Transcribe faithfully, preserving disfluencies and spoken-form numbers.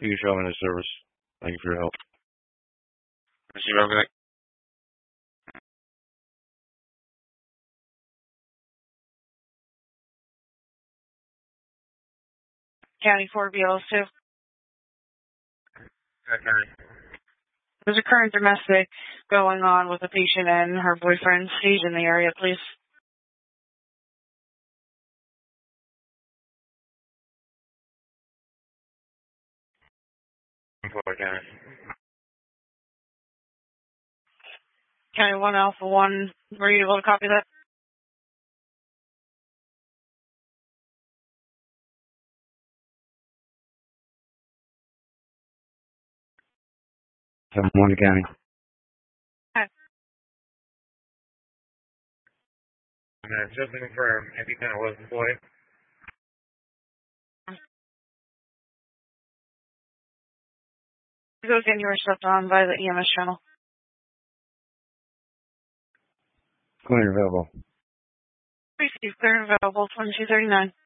you for showing this service. Thank you for your help. See you, have a good night. County four B L two. Okay. There's a current domestic going on with a patient and her boyfriend. Stage in the area, please. County. County one Alpha one. Were you able to copy that? Seven one County. Hi. Okay, just to confirm, if you kind of was employed. Go again, you were stepped on by the E M S channel. Clear available. Receive clear and available twenty-two thirty-nine.